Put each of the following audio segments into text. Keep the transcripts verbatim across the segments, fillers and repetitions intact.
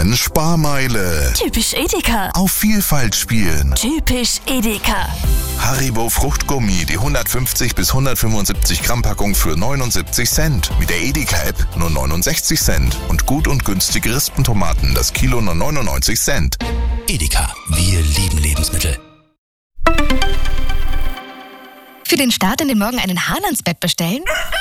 Dann Sparmeile. Typisch Edeka. Auf Vielfalt spielen. Typisch Edeka. Haribo Fruchtgummi, die hundertfünfzig bis hundertfünfundsiebzig Gramm Packung für neunundsiebzig Cent. Mit der Edeka-App nur neunundsechzig Cent. Und gut und günstige Rispentomaten, das Kilo nur neunundneunzig Cent. Edeka, wir lieben Lebensmittel. Für den Start in den Morgen einen Hahn ans Bett bestellen?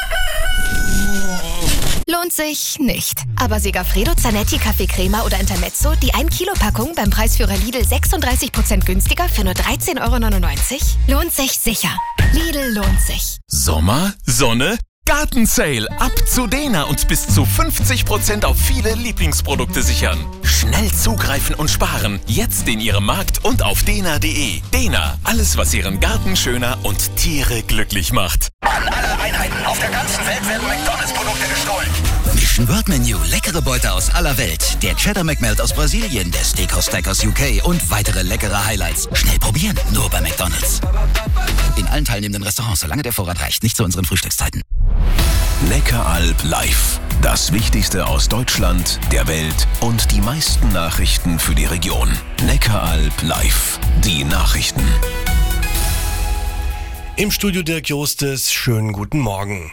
Lohnt sich nicht. Aber Segafredo Zanetti Kaffeecrema oder Intermezzo, die ein Kilo Packung beim Preisführer Lidl sechsunddreißig Prozent günstiger für nur dreizehn Euro neunundneunzig? Lohnt sich sicher. Lidl lohnt sich. Sommer, Sonne, Gartensale. Ab zu Dena und bis zu fünfzig Prozent auf viele Lieblingsprodukte sichern. Schnell zugreifen und sparen. Jetzt in Ihrem Markt und auf dena punkt de. Dena, alles was Ihren Garten schöner und Tiere glücklich macht. An alle Einheiten auf der ganzen Welt werden McDonalds-Produkte gestohlen. Mission World Menu, leckere Beute aus aller Welt. Der Cheddar McMelt aus Brasilien, der Steakhouse Stack aus U K und weitere leckere Highlights. Schnell probieren, nur bei McDonalds. In allen teilnehmenden Restaurants, solange der Vorrat reicht, nicht zu unseren Frühstückszeiten. Neckaralb live. Das Wichtigste aus Deutschland, der Welt und die meisten Nachrichten für die Region. Neckaralb live. Die Nachrichten. Im Studio Dirk Jostes, schönen guten Morgen.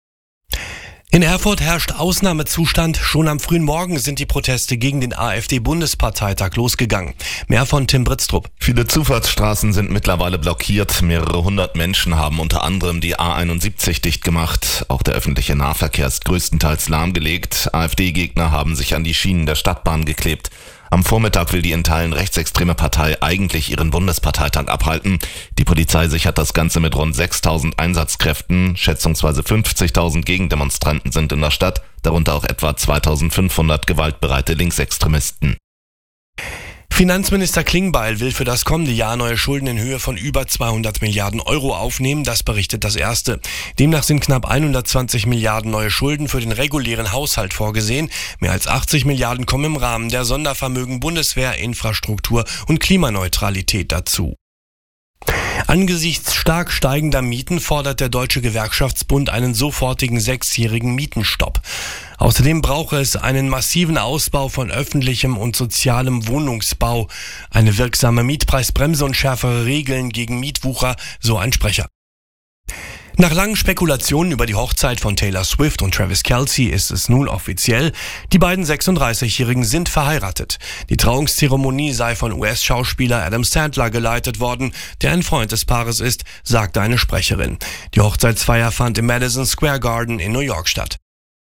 In Erfurt herrscht Ausnahmezustand. Schon am frühen Morgen sind die Proteste gegen den AfD-Bundesparteitag losgegangen. Mehr von Tim Britztrup. Viele Zufahrtsstraßen sind mittlerweile blockiert. Mehrere hundert Menschen haben unter anderem die A einundsiebzig dicht gemacht. Auch der öffentliche Nahverkehr ist größtenteils lahmgelegt. AfD-Gegner haben sich an die Schienen der Stadtbahn geklebt. Am Vormittag will die in Teilen rechtsextreme Partei eigentlich ihren Bundesparteitag abhalten. Die Polizei sichert das Ganze mit rund sechstausend Einsatzkräften. Schätzungsweise fünfzigtausend Gegendemonstranten sind in der Stadt, darunter auch etwa zweitausendfünfhundert gewaltbereite Linksextremisten. Finanzminister Klingbeil will für das kommende Jahr neue Schulden in Höhe von über zweihundert Milliarden Euro aufnehmen, das berichtet das Erste. Demnach sind knapp hundertzwanzig Milliarden neue Schulden für den regulären Haushalt vorgesehen. Mehr als achtzig Milliarden kommen im Rahmen der Sondervermögen Bundeswehr, Infrastruktur und Klimaneutralität dazu. Angesichts stark steigender Mieten fordert der Deutsche Gewerkschaftsbund einen sofortigen sechsjährigen Mietenstopp. Außerdem brauche es einen massiven Ausbau von öffentlichem und sozialem Wohnungsbau, eine wirksame Mietpreisbremse und schärfere Regeln gegen Mietwucher, so ein Sprecher. Nach langen Spekulationen über die Hochzeit von Taylor Swift und Travis Kelce ist es nun offiziell. Die beiden sechsunddreißigjährigen sind verheiratet. Die Trauungszeremonie sei von U S-Schauspieler Adam Sandler geleitet worden, der ein Freund des Paares ist, sagte eine Sprecherin. Die Hochzeitsfeier fand im Madison Square Garden in New York statt.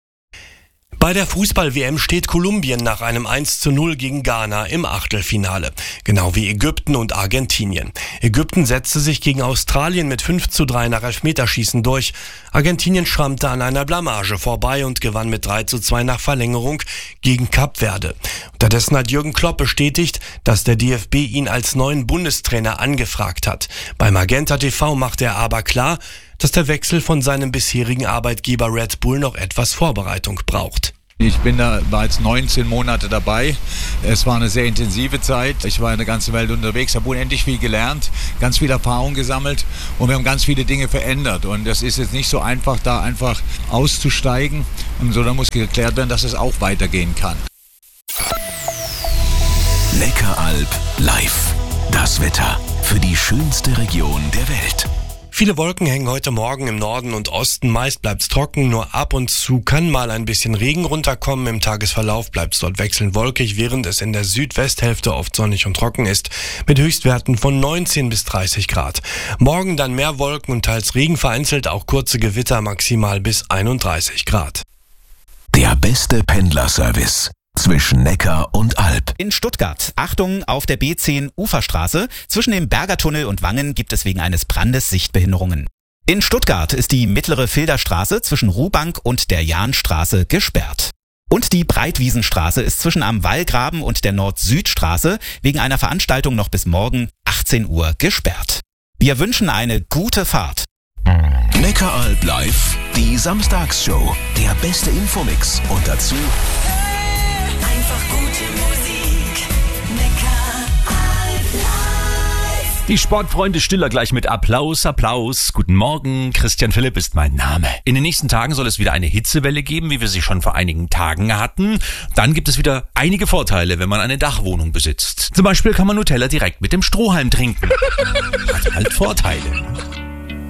Bei der Fußball-W M steht Kolumbien nach einem eins zu null gegen Ghana im Achtelfinale. Genau wie Ägypten und Argentinien. Ägypten setzte sich gegen Australien mit fünf zu drei nach Elfmeterschießen durch. Argentinien schrammte an einer Blamage vorbei und gewann mit drei zu zwei nach Verlängerung gegen Kap Verde. Unterdessen hat Jürgen Klopp bestätigt, dass der D F B ihn als neuen Bundestrainer angefragt hat. Bei Magenta T V machte er aber klar, dass der Wechsel von seinem bisherigen Arbeitgeber Red Bull noch etwas Vorbereitung braucht. Ich bin da, war jetzt neunzehn Monate dabei. Es war eine sehr intensive Zeit. Ich war in der ganzen Welt unterwegs, habe unendlich viel gelernt, ganz viel Erfahrung gesammelt und wir haben ganz viele Dinge verändert. Und das ist jetzt nicht so einfach, da einfach auszusteigen. Und so, da muss geklärt werden, dass es auch weitergehen kann. Neckaralb live. Das Wetter für die schönste Region der Welt. Viele Wolken hängen heute Morgen im Norden und Osten. Meist bleibt's trocken, nur ab und zu kann mal ein bisschen Regen runterkommen. Im Tagesverlauf bleibt's dort wechselnd wolkig, während es in der Südwesthälfte oft sonnig und trocken ist, mit Höchstwerten von neunzehn bis dreißig Grad. Morgen dann mehr Wolken und teils Regen, vereinzelt auch kurze Gewitter, maximal bis einunddreißig Grad. Der beste Pendlerservice zwischen Neckar und Alb. In Stuttgart. Achtung, auf der B zehn Uferstraße. Zwischen dem Bergertunnel und Wangen gibt es wegen eines Brandes Sichtbehinderungen. In Stuttgart ist die mittlere Filderstraße zwischen Ruhbank und der Jahnstraße gesperrt. Und die Breitwiesenstraße ist zwischen am Wallgraben und der Nord-Süd-Straße wegen einer Veranstaltung noch bis morgen achtzehn Uhr gesperrt. Wir wünschen eine gute Fahrt. Neckaralb live, die Samstagsshow. Der beste Infomix und dazu Einfach gute Musik. Neckaralb live. Die Sportfreunde Stiller gleich mit Applaus, Applaus. Guten Morgen, Christian Philipp ist mein Name. In den nächsten Tagen soll es wieder eine Hitzewelle geben, wie wir sie schon vor einigen Tagen hatten. Dann gibt es wieder einige Vorteile, wenn man eine Dachwohnung besitzt. Zum Beispiel kann man Nutella direkt mit dem Strohhalm trinken. Hat halt Vorteile.